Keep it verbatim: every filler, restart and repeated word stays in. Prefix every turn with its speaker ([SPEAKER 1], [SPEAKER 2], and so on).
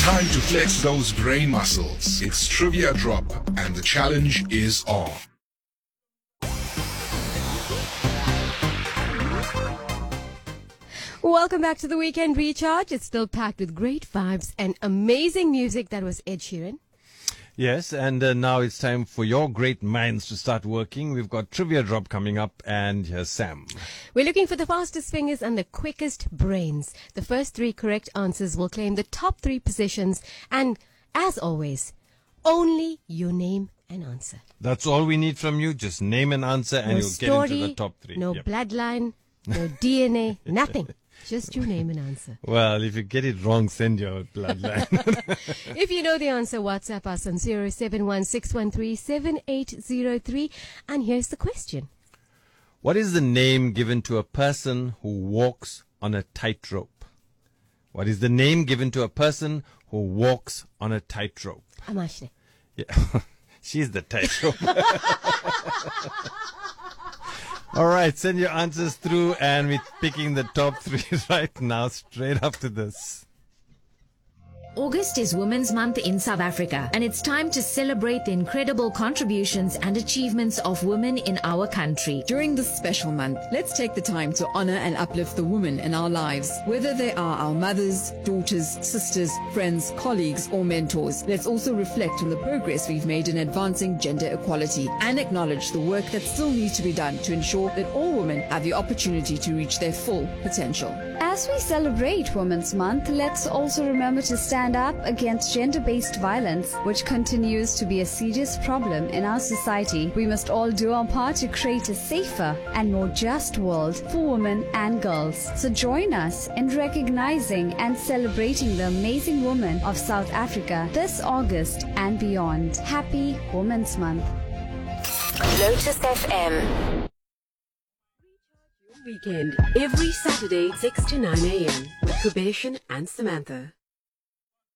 [SPEAKER 1] Time to flex those brain muscles. It's Trivia Drop, and the challenge is on.
[SPEAKER 2] Welcome back to the Weekend Recharge. It's still packed with great vibes and amazing music. That was Ed Sheeran.
[SPEAKER 3] Yes, and uh, now it's time for your great minds to start working. We've got Trivia Drop coming up, and here's Sam.
[SPEAKER 2] We're looking for the fastest fingers and the quickest brains. The first three correct answers will claim the top three positions. And as always, only your name and answer.
[SPEAKER 3] That's all we need from you. Just name and answer, and
[SPEAKER 2] No
[SPEAKER 3] you'll
[SPEAKER 2] story,
[SPEAKER 3] get into the top three.
[SPEAKER 2] no
[SPEAKER 3] Yep.
[SPEAKER 2] bloodline, no D N A, nothing. Just your name and answer.
[SPEAKER 3] Well, if you get it wrong, send your bloodline.
[SPEAKER 2] If you know the answer, WhatsApp us on zero seven one six one three seven eight zero three. And here's the question.
[SPEAKER 3] What is the name given to a person who walks on a tightrope? What is the name given to a person who walks on a tightrope?
[SPEAKER 2] Amashne.
[SPEAKER 3] Yeah. She's the tightrope. All right, send your answers through, and we're picking the top three right now, straight after this.
[SPEAKER 4] August is Women's Month in South Africa, and it's time to celebrate the incredible contributions and achievements of women in our country.
[SPEAKER 5] During this special month, let's take the time to honor and uplift the women in our lives, whether they are our mothers, daughters, sisters, friends, colleagues, or mentors. Let's also reflect on the progress we've made in advancing gender equality and acknowledge the work that still needs to be done to ensure that all women have the opportunity to reach their full potential.
[SPEAKER 6] As we celebrate Women's Month, let's also remember to stand up against gender-based violence, which continues to be a serious problem in our society. We must all do our part to create a safer and more just world for women and girls. So join us in recognizing and celebrating the amazing women of South Africa this August and beyond. Happy Women's Month.
[SPEAKER 7] Lotus F M.
[SPEAKER 8] Weekend every Saturday six to nine a.m. with Kubeshan and Samantha.